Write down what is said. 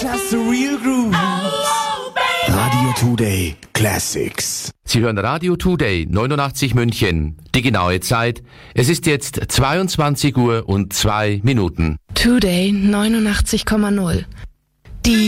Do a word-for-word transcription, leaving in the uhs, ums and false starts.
Just the real grooves. Radio Today Classics. Sie hören Radio Today neunundachtzig München. Die genaue Zeit. Es ist jetzt zweiundzwanzig Uhr und zwei Minuten. Today neunundachtzig Komma null.